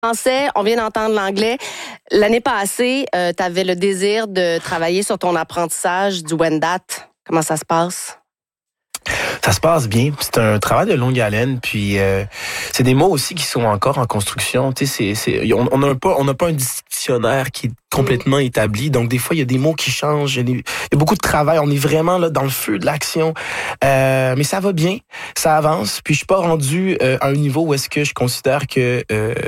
Français, on vient d'entendre l'anglais. L'année passée, tu avais le désir de travailler sur ton apprentissage du Wendat. Comment ça se passe? Ça se passe bien. C'est un travail de longue haleine. Puis c'est des mots aussi qui sont encore en construction. Tu sais, on n'a pas un dictionnaire qui est complètement établi. Donc des fois il y a des mots qui changent. Il y a beaucoup de travail. On est vraiment là dans le feu de l'action. Mais ça va bien, ça avance. Puis je suis pas rendu à un niveau où est-ce que je considère que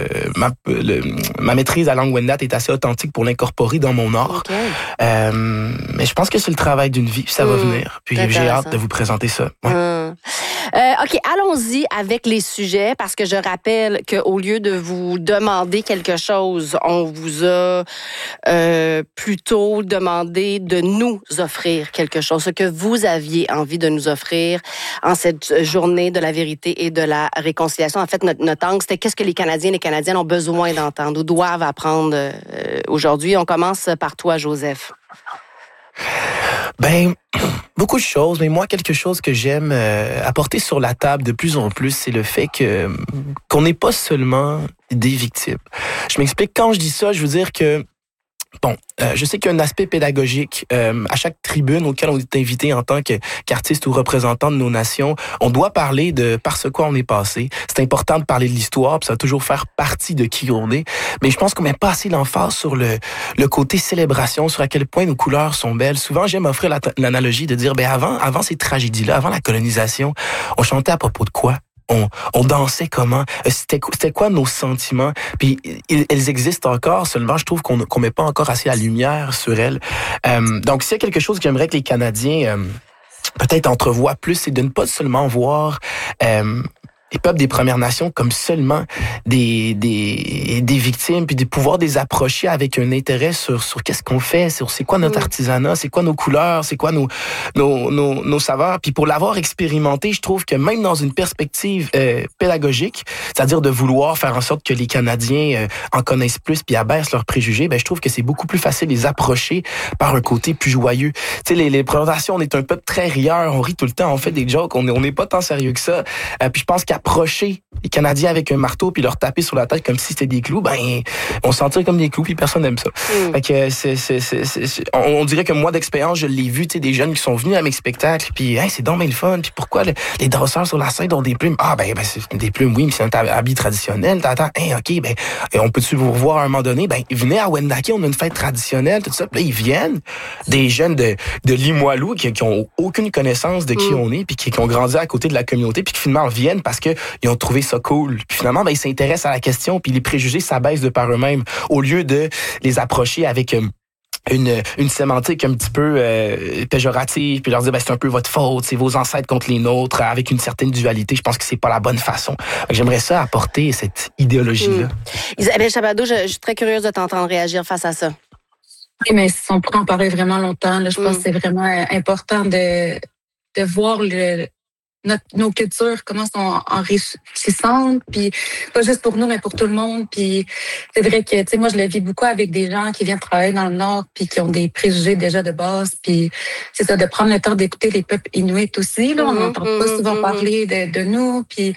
ma maîtrise à langue Wendat est assez authentique pour l'incorporer dans mon art. Okay. Mais je pense que c'est le travail d'une vie. Puis ça va venir. Puis j'ai hâte de vous présenter ça. Ouais. OK, allons-y avec les sujets parce que je rappelle qu'au lieu de vous demander quelque chose, on vous a plutôt demandé de nous offrir quelque chose, ce que vous aviez envie de nous offrir en cette journée de la vérité et de la réconciliation. En fait, notre angle, c'était qu'est-ce que les Canadiens et les Canadiennes ont besoin d'entendre ou doivent apprendre aujourd'hui. On commence par toi, Joseph. Ben, beaucoup de choses, mais moi, quelque chose que j'aime apporter sur la table de plus en plus, c'est le fait qu'on n'est pas seulement des victimes. Je m'explique, quand je dis ça, je veux dire que bon, je sais qu'il y a un aspect pédagogique à chaque tribune auquel on est invité en tant qu'artiste ou représentant de nos nations. On doit parler de par ce quoi on est passé. C'est important de parler de l'histoire, puis ça va toujours faire partie de qui on est. Mais je pense qu'on met pas assez l'emphase sur le côté célébration, sur à quel point nos couleurs sont belles. Souvent, j'aime offrir l'analogie de dire, ben avant ces tragédies-là, avant la colonisation, on chantait à propos de quoi? On dansait comment? C'était quoi nos sentiments? Puis elles existent encore, seulement je trouve qu'on met pas encore assez la lumière sur elles. Donc s'il y a quelque chose que j'aimerais que les Canadiens peut-être entrevoient plus, c'est de ne pas seulement voir les peuples des Premières Nations comme seulement des victimes, puis de pouvoir les approcher avec un intérêt sur qu'est-ce qu'on fait, sur c'est quoi notre artisanat, c'est quoi nos couleurs, c'est quoi nos saveurs. Puis pour l'avoir expérimenté, je trouve que même dans une perspective pédagogique, c'est-à-dire de vouloir faire en sorte que les Canadiens en connaissent plus puis abaissent leurs préjugés, ben je trouve que c'est beaucoup plus facile de les approcher par un côté plus joyeux. Tu sais, les présentations, on est un peuple très rieur, on rit tout le temps, on fait des jokes, on n'est pas tant sérieux que ça. Puis je pense qu'approcher les Canadiens avec un marteau puis leur taper sur la tête comme si c'était des clous, ben on se sentir comme des clous puis personne n'aime ça. Fait que on dirait que moi d'expérience, je l'ai vu, tu sais, des jeunes qui sont venus à mes spectacles puis hey, c'est donc bien le fun, puis pourquoi les danseurs sur la scène ont des plumes? Ah ben c'est des plumes, oui, mais c'est un habit traditionnel. T'attends, hey, OK, ben on peut-tu vous revoir à un moment donné? Ben venez à Wendake, on a une fête traditionnelle, tout ça. Puis là, ils viennent, des jeunes de Limoilou qui ont aucune connaissance de qui on est puis qui ont grandi à côté de la communauté puis qui finalement viennent parce que ils ont trouvé ça cool. Puis finalement, ben ils s'intéressent à la question puis les préjugés s'abaissent de par eux-mêmes au lieu de les approcher avec une sémantique un petit peu péjorative puis leur dire ben c'est un peu votre faute, c'est vos ancêtres contre les nôtres avec une certaine dualité. Je pense que c'est pas la bonne façon. J'aimerais ça apporter cette idéologie-là. Isabelle Chabadot, je suis très curieuse de t'entendre réagir face à ça. Oui, mais on pourrait en parler vraiment longtemps. Là, je pense que c'est vraiment important de voir nos cultures, comment sont enrichissantes, puis pas juste pour nous, mais pour tout le monde. Puis c'est vrai que, tu sais, moi, je le vis beaucoup avec des gens qui viennent travailler dans le Nord, puis qui ont des préjugés déjà de base. Puis c'est ça, de prendre le temps d'écouter les peuples inuits aussi. Là, on n'entend pas souvent parler de nous. Puis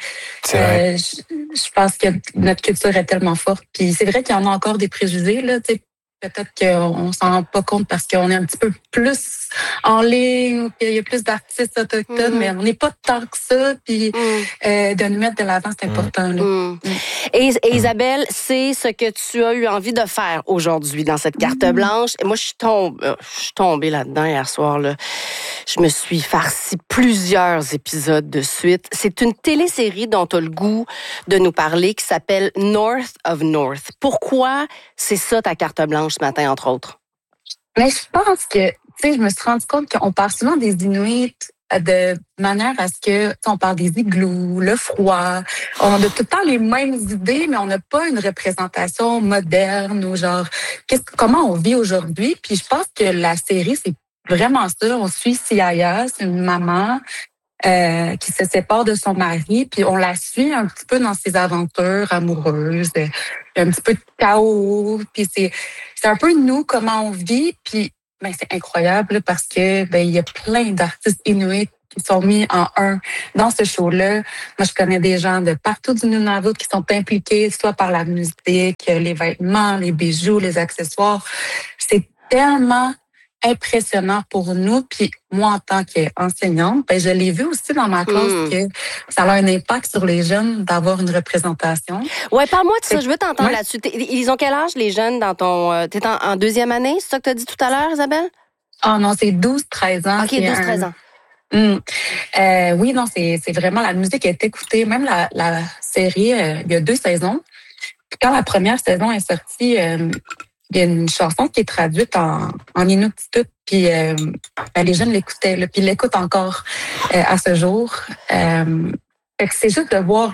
je pense que notre culture est tellement forte. Puis c'est vrai qu'il y en a encore des préjugés, là, tu sais. Peut-être qu'on s'en rend pas compte parce qu'on est un petit peu plus en ligne, puis il y a plus d'artistes autochtones, mais on n'est pas tant que ça, puis de nous mettre de l'avant, c'est important. Là. Et Isabelle, c'est ce que tu as eu envie de faire aujourd'hui dans cette carte blanche. Et moi, je suis tombée là-dedans hier soir. Là. Je me suis farci plusieurs épisodes de suite. C'est une télésérie dont tu as le goût de nous parler qui s'appelle North of North. Pourquoi c'est ça ta carte blanche ce matin, entre autres? Mais je pense que, tu sais, je me suis rendu compte qu'on parle souvent des Inuits de manière à ce que, on parle des igloos, le froid. On a tout le temps les mêmes idées, mais on n'a pas une représentation moderne ou genre, comment on vit aujourd'hui. Puis je pense que la série, c'est vraiment ça. On suit Siaya, c'est une maman qui se sépare de son mari, puis on la suit un petit peu dans ses aventures amoureuses, un petit peu de chaos, puis c'est un peu nous, comment on vit, puis Ben, c'est incroyable là, parce que il y a plein d'artistes inuits qui sont mis en un dans ce show-là. Moi, je connais des gens de partout du Nunavut qui sont impliqués, soit par la musique, les vêtements, les bijoux, les accessoires. C'est tellement impressionnant pour nous. Puis moi, en tant qu'enseignante, je l'ai vu aussi dans ma classe que ça a un impact sur les jeunes d'avoir une représentation. Ouais, parle-moi de ça. Je veux t'entendre là-dessus. Ils ont quel âge, les jeunes, dans ton... T'es en deuxième année, c'est ça que tu as dit tout à l'heure, Isabelle? Ah non, c'est 12-13 ans. OK, 12-13 ans. Oui, non, c'est vraiment la musique est écoutée. Même la série, il y a 2 saisons. Puis quand la première saison est sortie, il y a une chanson qui est traduite en inuktitut, puis les jeunes l'écoutaient, là, puis ils l'écoutent encore à ce jour. Fait que c'est juste de voir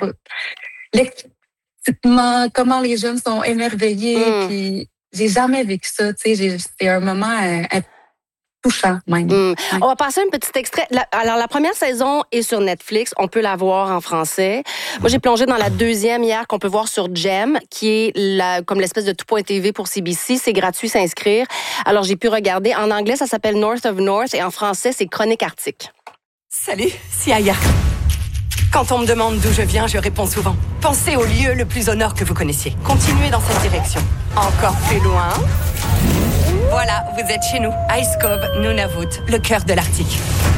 comment les jeunes sont émerveillés, puis j'ai jamais vécu ça, tu sais, c'est un moment touchant même. On va passer un petit extrait. Alors, la première saison est sur Netflix. On peut la voir en français. Moi, j'ai plongé dans la deuxième hier qu'on peut voir sur Gem, qui est comme l'espèce de tout.tv pour CBC. C'est gratuit s'inscrire. Alors, j'ai pu regarder. En anglais, ça s'appelle North of North et en français, c'est Chronique Arctique. Salut, c'est Aya. Quand on me demande d'où je viens, je réponds souvent. Pensez au lieu le plus au nord que vous connaissiez. Continuez dans cette direction. Encore plus loin. Voilà, vous êtes chez nous. Ice Cove, Nunavut, le cœur de l'Arctique.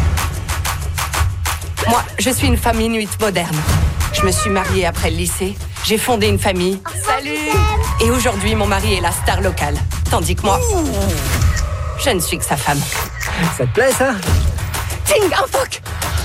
Moi, je suis une femme inuite moderne. Je me suis mariée après le lycée. J'ai fondé une famille. Salut! Et aujourd'hui, mon mari est la star locale. Tandis que moi, je ne suis que sa femme. Ça te plaît, ça? Ting, un phoque!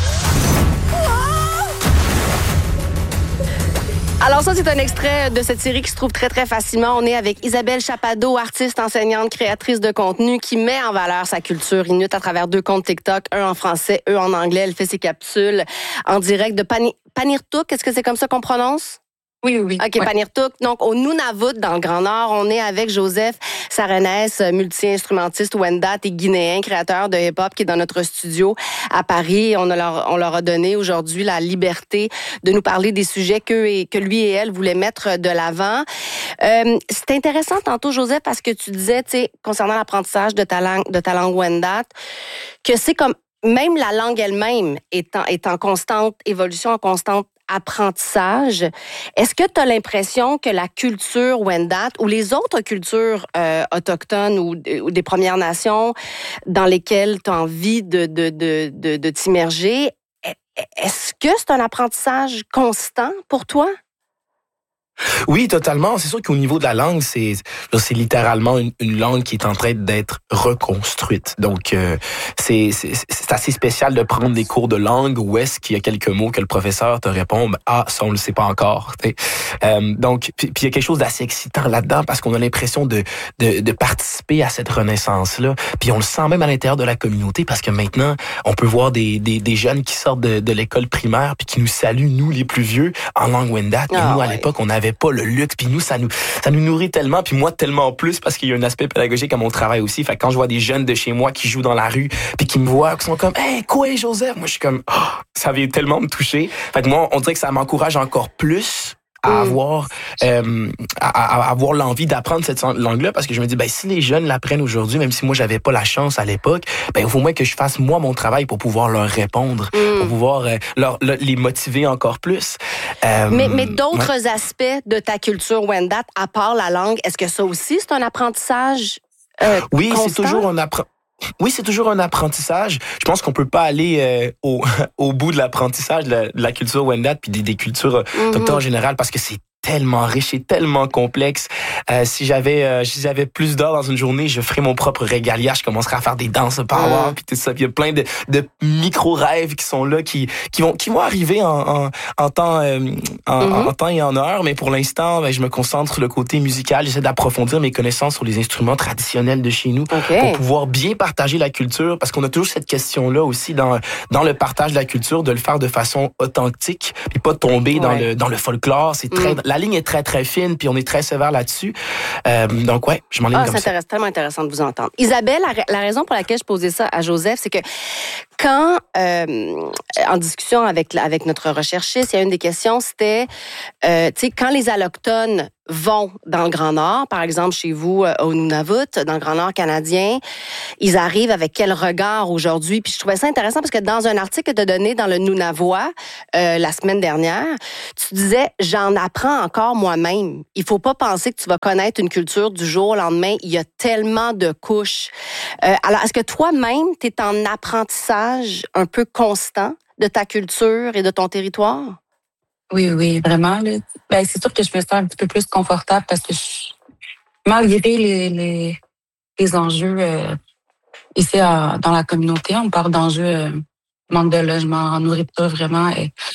Alors ça, c'est un extrait de cette série qui se trouve très, très facilement. On est avec Isabelle Chappado, artiste, enseignante, créatrice de contenu, qui met en valeur sa culture inuit à travers 2 comptes TikTok, un en français, un en anglais. Elle fait ses capsules en direct de Panirtuk. Est-ce que c'est comme ça qu'on prononce? Oui. OK, ouais. Panirtuk. Donc, au Nunavut, dans le Grand Nord, on est avec Joseph Sarenès, multi-instrumentiste Wendat et guinéen, créateur de hip-hop, qui est dans notre studio à Paris. On leur a donné aujourd'hui la liberté de nous parler des sujets que lui et elle voulaient mettre de l'avant. C'est intéressant tantôt, Joseph, parce que tu disais, tu sais, concernant l'apprentissage de ta langue Wendat, que c'est comme même la langue elle-même est en constante évolution, en constante apprentissage. Est-ce que tu as l'impression que la culture Wendat ou les autres cultures autochtones ou des Premières Nations dans lesquelles tu as envie de t'immerger, est-ce que c'est un apprentissage constant pour toi? Oui, totalement. C'est sûr qu'au niveau de la langue, c'est littéralement une langue qui est en train d'être reconstruite. Donc, c'est assez spécial de prendre des cours de langue où est-ce qu'il y a quelques mots que le professeur te répond, ça, on le sait pas encore. Donc, puis il y a quelque chose d'assez excitant là-dedans parce qu'on a l'impression de participer à cette renaissance-là. Puis on le sent même à l'intérieur de la communauté parce que maintenant, on peut voir des jeunes qui sortent de l'école primaire puis qui nous saluent, nous, les plus vieux, en langue Wendat. Et nous, à l'époque, on avait pas le luxe, puis nous, ça nous nourrit tellement, puis moi, tellement plus, parce qu'il y a un aspect pédagogique à mon travail aussi. Fait que quand je vois des jeunes de chez moi qui jouent dans la rue, puis qui me voient, qui sont comme « Hey, quoi, Joseph? » Moi, je suis comme « Ça vient tellement me toucher. » Fait que moi, on dirait que ça m'encourage encore plus à avoir l'envie d'apprendre cette langue-là, parce que je me dis, si les jeunes l'apprennent aujourd'hui, même si moi, j'avais pas la chance à l'époque, il faut au moins que je fasse, moi, mon travail pour pouvoir leur répondre, pour pouvoir les motiver encore plus. Mais d'autres aspects de ta culture Wendat, à part la langue, est-ce que ça aussi, c'est un apprentissage Oui, constant? c'est toujours un apprentissage. Je pense qu'on peut pas aller au bout de l'apprentissage de la culture Wendat puis des cultures autochtones en général parce que c'est tellement riche et tellement complexe. Si j'avais plus d'heures dans une journée, je ferais mon propre régalia. Je commencerais à faire des danses power puis tout ça. Puis il y a plein de micro-rêves qui sont là, qui vont arriver en temps et en heure. Mais pour l'instant, je me concentre sur le côté musical. J'essaie d'approfondir mes connaissances sur les instruments traditionnels de chez nous pour pouvoir bien partager la culture. Parce qu'on a toujours cette question-là aussi dans le partage de la culture, de le faire de façon authentique puis pas tomber dans le folklore. C'est très la ligne est très, très fine, puis on est très sévère là-dessus. Donc, je m'enligne comme ça. C'est tellement intéressant de vous entendre. Isabelle, la raison pour laquelle je posais ça à Joseph, c'est que Quand, en discussion avec notre recherchiste, il y a une des questions, c'était, tu sais, quand les Allochtones vont dans le Grand Nord, par exemple chez vous au Nunavut, dans le Grand Nord canadien, ils arrivent avec quel regard aujourd'hui? Puis je trouvais ça intéressant parce que dans un article que tu as donné dans le Nunavois la semaine dernière, tu disais « J'en apprends encore moi-même. Il faut pas penser que tu vas connaître une culture du jour au lendemain. Il y a tellement de couches. » Alors, est-ce que toi-même, tu es en apprentissage un peu constant de ta culture et de ton territoire? Oui, vraiment. Là. Ben, c'est sûr que je me sens un petit peu plus confortable parce que malgré les enjeux ici dans la communauté, on parle d'enjeux manque de logement, nourriture vraiment.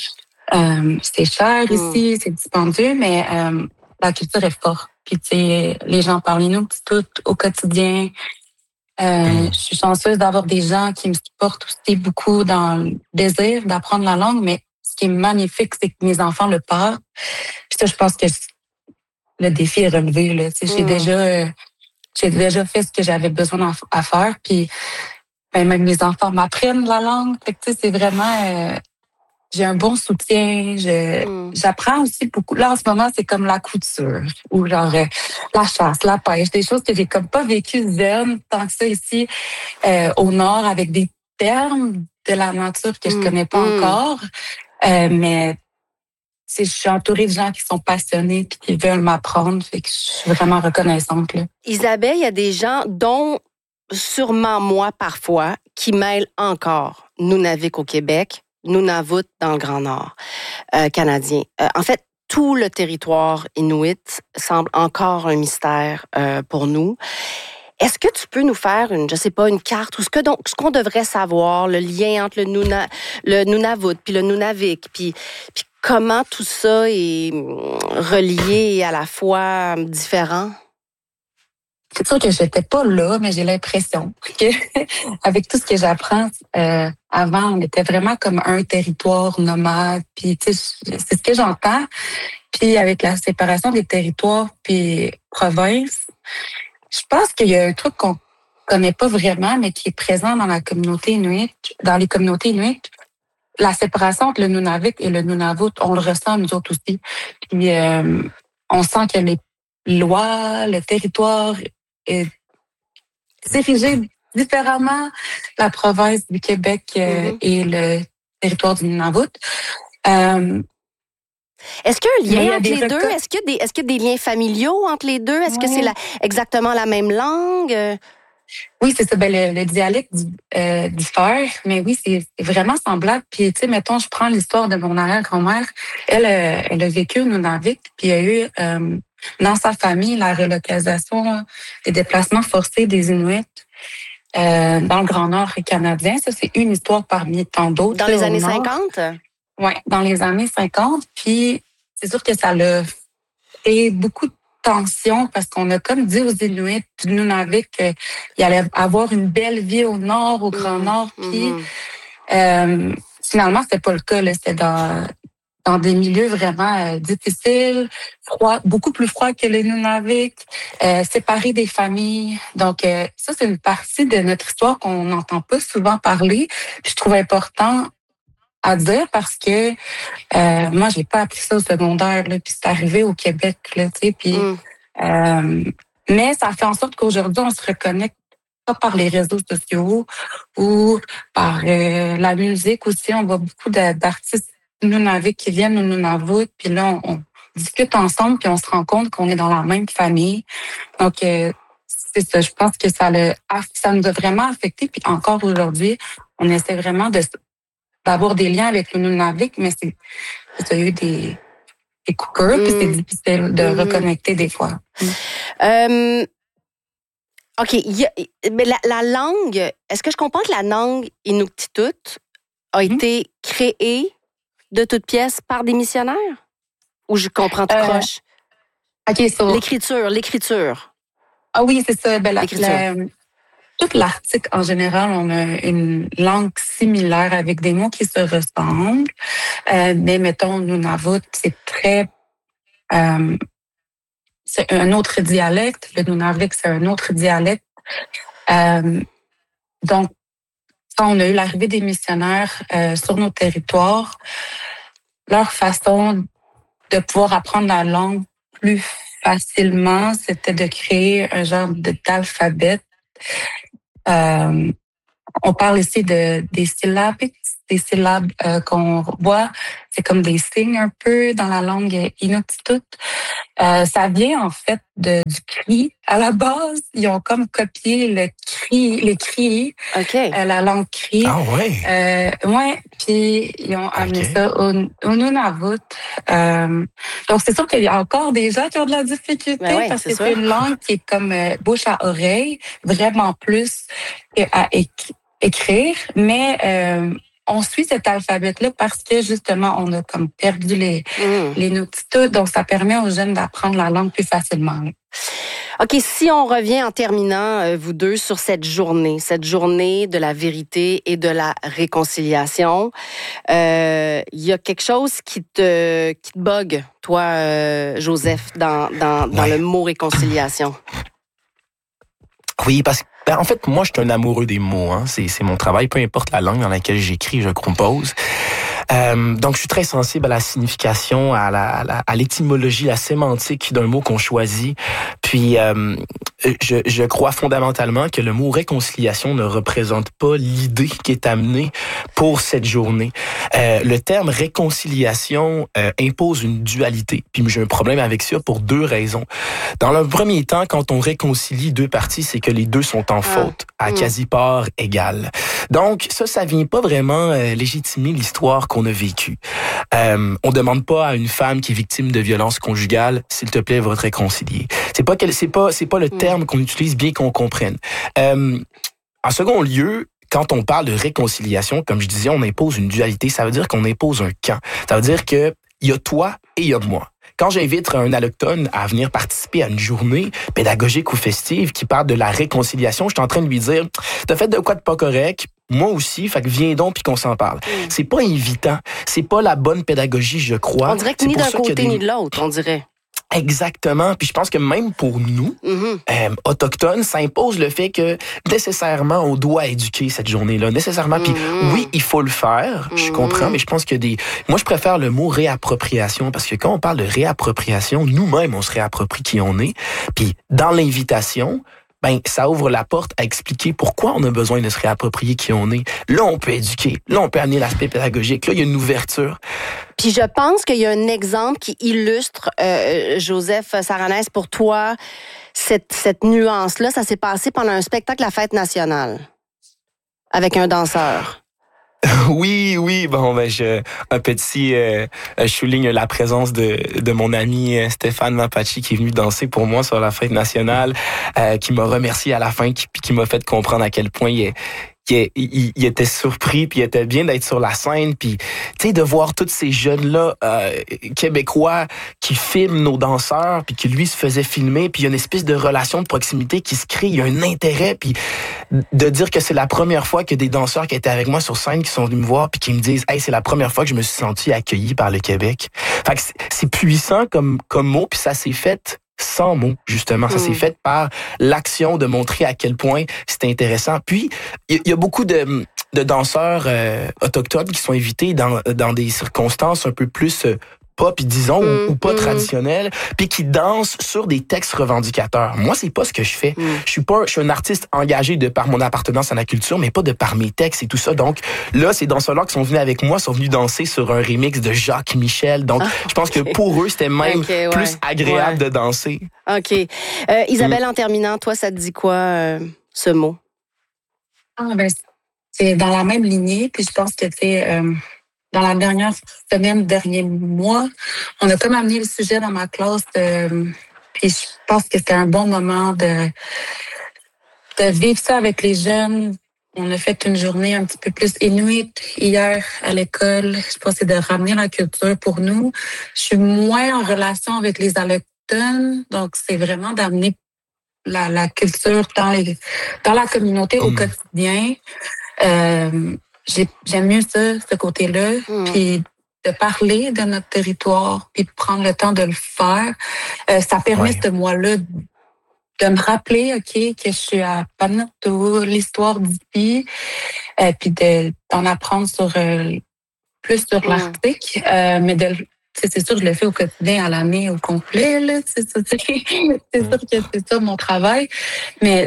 C'est cher ici, c'est dispendieux, mais la culture est forte. Puis tu sais, les gens parlent nous tout au quotidien. Je suis chanceuse d'avoir des gens qui me supportent aussi beaucoup dans le désir d'apprendre la langue, mais ce qui est magnifique, c'est que mes enfants le parlent. Puis ça, je pense que le défi est relevé. Là. Tu sais, j'ai déjà fait ce que j'avais besoin à faire. Puis ben, même mes enfants m'apprennent la langue. Fait que, tu sais, c'est vraiment... j'ai un bon soutien. J'apprends aussi beaucoup. Là, en ce moment, c'est comme la couture ou genre la chasse, la pêche, des choses que j'ai comme pas vécues zen tant que ça ici au nord avec des termes de la nature que je connais pas encore. Mais je suis entourée de gens qui sont passionnés et qui veulent m'apprendre. Fait que je suis vraiment reconnaissante. Là. Isabelle, il y a des gens dont sûrement moi parfois qui mêlent encore Nunavik au Québec, Nunavut dans le Grand Nord canadien. En fait, tout le territoire inuit semble encore un mystère pour nous. Est-ce que tu peux nous faire une carte ou ce qu'on devrait savoir, le lien entre le Nunavut puis le Nunavik, puis comment tout ça est relié et à la fois différent? C'est sûr que j'étais pas là, mais j'ai l'impression que avec tout ce que j'apprends avant, on était vraiment comme un territoire nomade. Puis tu sais, c'est ce que j'entends. Puis avec la séparation des territoires puis provinces, je pense qu'il y a un truc qu'on connaît pas vraiment, mais qui est présent dans la communauté inuit, dans les communautés inuites. La séparation entre le Nunavik et le Nunavut, on le ressent nous autres aussi. Puis on sent que les lois, le territoire c'est figé différemment la province du Québec et le territoire du Nunavut. Est-ce qu'il y a un lien entre les deux? Est-ce qu'il y a des liens familiaux entre les deux? Est-ce que c'est exactement la même langue? Oui, c'est ça. Ben, le dialecte diffère, mais oui, c'est vraiment semblable. Puis, tu sais, mettons, je prends l'histoire de mon arrière-grand-mère. Elle a vécu au Nunavik, puis il y a eu dans sa famille la relocalisation des déplacements forcés des Inuits dans le Grand Nord canadien. Ça, c'est une histoire parmi tant d'autres. Dans les années 50? Oui, dans les années 50. Puis, c'est sûr que ça a créé beaucoup de tension parce qu'on a comme dit aux Inuits du Nunavik qu'il allait avoir une belle vie au nord, au Grand Nord. Puis, finalement, c'était pas le cas. Là. C'était dans des milieux vraiment difficiles, froids, beaucoup plus froids que les Nunavik, séparés des familles. Donc, ça, c'est une partie de notre histoire qu'on n'entend pas souvent parler. Puis, je trouve important à dire parce que moi, j'ai pas appris ça au secondaire, là, puis c'est arrivé au Québec, là, tu sais, puis mais ça fait en sorte qu'aujourd'hui, on se reconnecte pas par les réseaux sociaux ou par la musique aussi. On voit beaucoup d'artistes Nunavik qui viennent au Nunavut, puis là, on discute ensemble, puis on se rend compte qu'on est dans la même famille. Donc, c'est ça, je pense que ça nous a vraiment affecté, puis encore aujourd'hui, on essaie vraiment d'avoir des liens avec le Nunavik, mais il y a eu des coupures, puis c'est difficile de reconnecter des fois. OK. Mais la langue, est-ce que je comprends que la langue inuktitut a été créée de toutes pièces par des missionnaires? Ou je comprends tout croche? OK, L'écriture. Ah oui, c'est ça. Ben, tout l'Arctique, en général, on a une langue similaire avec des mots qui se ressemblent. Mais mettons, Nunavut, c'est très... c'est un autre dialecte. Le Nunavik, c'est un autre dialecte. Donc, quand on a eu l'arrivée des missionnaires sur nos territoires, leur façon de pouvoir apprendre la langue plus facilement, c'était de créer un genre d'alphabet. On parle ici des syllabes qu'on voit. C'est comme des signes un peu dans la langue inuktitut. Ça vient en fait du cri. À la base, ils ont comme copié les cris, la langue cri. Ah ouais? Ouais, puis ils ont amené ça au Nunavut. Donc c'est sûr qu'il y a encore des gens qui ont de la difficulté parce que c'est une langue qui est comme bouche à oreille, vraiment plus qu'à écrire, mais on suit cet alphabet-là parce que justement, on a comme perdu les inuktitut, donc ça permet aux jeunes d'apprendre la langue plus facilement. OK, si on revient en terminant, vous deux, sur cette journée de la vérité et de la réconciliation, il y a quelque chose qui te bug, toi, Joseph, dans le mot réconciliation. Oui, parce que en fait, moi, je suis un amoureux des mots. Hein. C'est mon travail, peu importe la langue dans laquelle j'écris, je compose. Donc, je suis très sensible à la signification, à l'étymologie, la sémantique d'un mot qu'on choisit. Puis, je crois fondamentalement que le mot réconciliation ne représente pas l'idée qui est amenée pour cette journée. Le terme réconciliation impose une dualité. Puis, j'ai un problème avec ça pour deux raisons. Dans le premier temps, quand on réconcilie deux parties, c'est que les deux sont en faute, à quasi-part égale. Donc, ça vient pas vraiment légitimer l'histoire qu'on a vécue. On demande pas à une femme qui est victime de violence conjugale, s'il te plaît, va te réconcilier. C'est pas le terme qu'on utilise, bien qu'on comprenne. En second lieu, quand on parle de réconciliation, comme je disais, on impose une dualité. Ça veut dire qu'on impose un camp. Ça veut dire que il y a toi et il y a moi. Quand j'invite un allochtone à venir participer à une journée pédagogique ou festive qui parle de la réconciliation, je suis en train de lui dire « T'as fait de quoi de pas correct? Moi aussi, fait que viens donc puis qu'on s'en parle. » C'est pas invitant. C'est pas la bonne pédagogie, je crois. On dirait que ni d'un côté ni de l'autre, on dirait. Exactement. Puis je pense que même pour nous, autochtones, ça impose le fait que nécessairement, on doit éduquer cette journée-là. Nécessairement. Puis oui, il faut le faire. Je comprends, mais je pense que moi, je préfère le mot réappropriation parce que quand on parle de réappropriation, nous-mêmes, on se réapproprie qui on est. Puis dans l'invitation, ça ouvre la porte à expliquer pourquoi on a besoin de se réapproprier qui on est. Là, on peut éduquer. Là, on peut amener l'aspect pédagogique. Là, il y a une ouverture. Puis je pense qu'il y a un exemple qui illustre, Joseph Saranès, pour toi, cette nuance-là. Ça s'est passé pendant un spectacle à la Fête nationale avec un danseur. Oui, je souligne la présence de mon ami Stéphane Mapachi qui est venu danser pour moi sur la Fête nationale, qui m'a remercié à la fin, qui m'a fait comprendre à quel point il était surpris, puis il était bien d'être sur la scène, puis tu sais, de voir tous ces jeunes-là québécois qui filment nos danseurs, puis qui lui se faisait filmer, puis il y a une espèce de relation de proximité qui se crée, il y a un intérêt, puis de dire que c'est la première fois que des danseurs qui étaient avec moi sur scène qui sont venus me voir, puis qui me disent « Hey, c'est la première fois que je me suis senti accueilli par le Québec. » Fait que c'est puissant comme mot, puis ça s'est fait sans mots, justement. Ça s'est fait par l'action de montrer à quel point c'était intéressant. Puis, il y a beaucoup de danseurs autochtones qui sont invités dans des circonstances un peu plus pop, disons, ou pas traditionnelles, puis qui dansent sur des textes revendicateurs. Moi, c'est pas ce que je fais. Je suis un artiste engagé de par mon appartenance à la culture, mais pas de par mes textes et tout ça. Donc, là, ces danseurs-là qui sont venus avec moi sont venus danser sur un remix de Jacques Michel. Donc, je pense que pour eux, c'était même plus agréable de danser. OK. Isabelle, en terminant, toi, ça te dit quoi, ce mot? C'est dans la même lignée, puis je pense que c'est... dans la dernière semaine, dernier mois, on a comme amené le sujet dans ma classe. Puis je pense que c'était un bon moment de vivre ça avec les jeunes. On a fait une journée un petit peu plus inuite hier à l'école. Je pense que c'est de ramener la culture pour nous. Je suis moins en relation avec les allochtones, donc c'est vraiment d'amener la culture dans la communauté au quotidien. J'aime mieux ça, ce côté-là, puis de parler de notre territoire, puis de prendre le temps de le faire. Ça permet ce mois-là de me rappeler, OK, que je suis à Panutu, l'histoire d'ici, puis d'en apprendre plus sur l'Arctique, mais c'est sûr, je le fais au quotidien, à l'année, au complet, là, c'est ça, c'est sûr que c'est ça mon travail, mais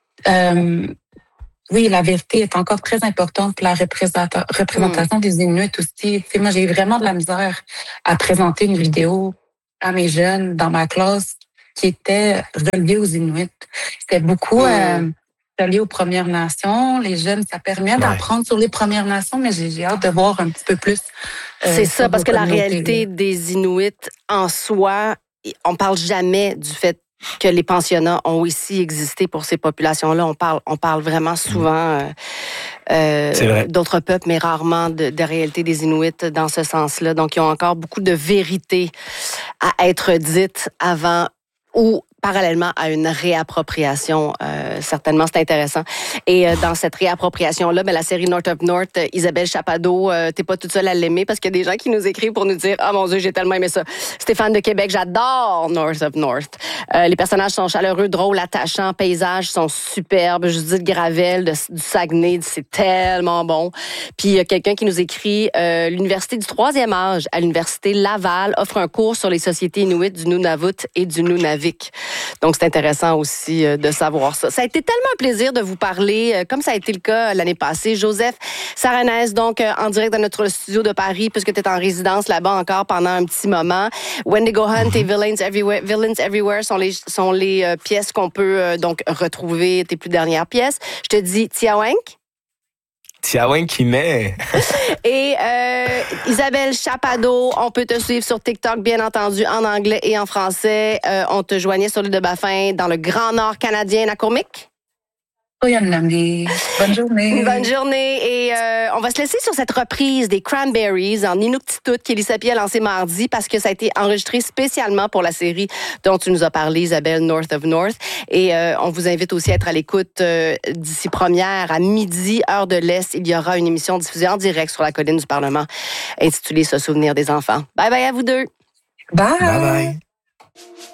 oui, la vérité est encore très importante pour la représentation des Inuits aussi. Tu sais, moi, j'ai eu vraiment de la misère à présenter une vidéo à mes jeunes dans ma classe qui était reliée aux Inuits. C'était beaucoup relié aux Premières Nations. Les jeunes, ça permet d'apprendre sur les Premières Nations, mais j'ai hâte de voir un petit peu plus. C'est ça, parce que la réalité des Inuits en soi, on parle jamais du fait que les pensionnats ont aussi existé pour ces populations-là. On parle vraiment souvent d'autres peuples, mais rarement de réalité des Inuits dans ce sens-là. Donc, ils ont encore beaucoup de vérités à être dites avant ou parallèlement à une réappropriation. Certainement, c'est intéressant. Et dans cette réappropriation-là, la série North of North, Isabelle Chappado, t'es pas toute seule à l'aimer parce qu'il y a des gens qui nous écrivent pour nous dire « Ah mon Dieu, j'ai tellement aimé ça. » Stéphane de Québec, j'adore North of North. Les personnages sont chaleureux, drôles, attachants, paysages sont superbes. Judith Gravel du Saguenay, c'est tellement bon. Puis il y a quelqu'un qui nous écrit l'Université du 3e âge à l'Université Laval offre un cours sur les sociétés inuites du Nunavut et du Nunavik. Donc, c'est intéressant aussi de savoir ça. Ça a été tellement un plaisir de vous parler, comme ça a été le cas l'année passée. Joseph Saranès, donc en direct dans notre studio de Paris, puisque tu es en résidence là-bas encore pendant un petit moment. Wendigo Hunt et Villains Everywhere sont les pièces qu'on peut donc retrouver, tes plus dernières pièces. Je te dis Tiawank. Tiawank qui met. Et Isabelle Chappado, on peut te suivre sur TikTok, bien entendu, en anglais et en français. On te joignait sur l'île de Baffin, dans le Grand Nord canadien, à Courmic. Bonne journée. Bonne journée. Et on va se laisser sur cette reprise des Cranberries en Inuktitut qu'Elissa Pie a lancé mardi parce que ça a été enregistré spécialement pour la série dont tu nous as parlé, Isabelle, North of North. Et on vous invite aussi à être à l'écoute d'ici première à midi, heure de l'Est. Il y aura une émission diffusée en direct sur la colline du Parlement intitulée « Se souvenir des enfants ». Bye bye à vous deux. Bye. Bye bye.